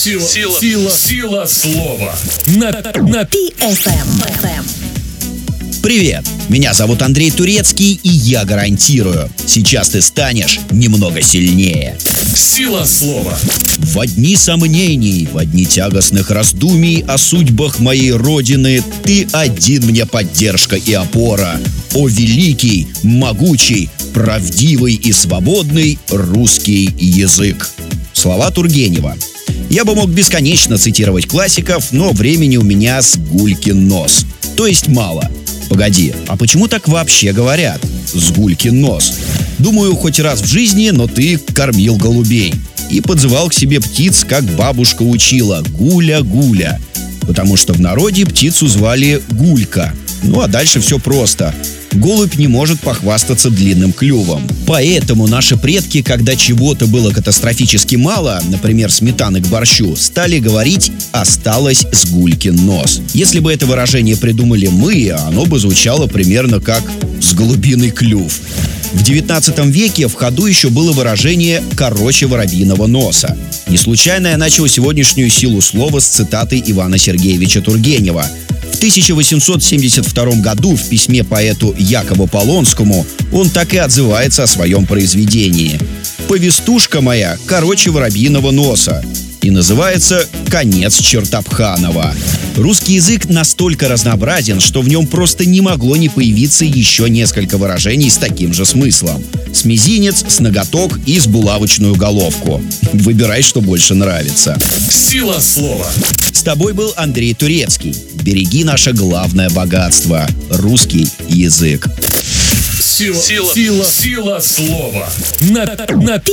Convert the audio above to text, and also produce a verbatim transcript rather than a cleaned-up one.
Сила, сила, сила, сила слова. На, на пи эф эм. Привет, меня зовут Андрей Турецкий, и я гарантирую, сейчас ты станешь немного сильнее. Сила слова. В дни сомнений, в дни тягостных раздумий о судьбах моей родины ты один мне поддержка и опора. О великий, могучий, правдивый и свободный русский язык. Слова Тургенева. Я бы мог бесконечно цитировать классиков, но времени у меня с гулькин нос. То есть мало. Погоди, а почему так вообще говорят? Сгулькин нос. Думаю, хоть раз в жизни, но ты кормил голубей. И подзывал к себе птиц, как бабушка учила, гуля-гуля. Потому что в народе птицу звали Гулька. Ну а дальше все просто. Голубь не может похвастаться длинным клювом. Поэтому наши предки, когда чего-то было катастрофически мало, например, сметаны к борщу, стали говорить «осталось с гулькин нос». Если бы это выражение придумали мы, оно бы звучало примерно как «с голубиный клюв». В девятнадцатом веке в ходу еще было выражение «короче воробьиного носа». Не случайно я начал сегодняшнюю силу слова с цитаты Ивана Сергеевича Тургенева. В тысяча восемьсот семьдесят втором году в письме поэту Якову Полонскому он так и отзывается о своем произведении. «Повестушка моя короче воробьиного носа» и называется «Конец Чертопханова». Русский язык настолько разнообразен, что в нем просто не могло не появиться еще несколько выражений с таким же смыслом. С мизинец, с ноготок и с булавочную головку. Выбирай, что больше нравится. Сила слова. С тобой был Андрей Турецкий. Береги наше главное богатство – русский язык. Сила, сила, сила, сила слова. На, на пи